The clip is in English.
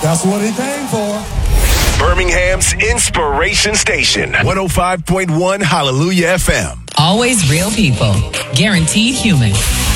That's what he came for. Birmingham's Inspiration Station. 105.1 Hallelujah FM. Always real people. Guaranteed human.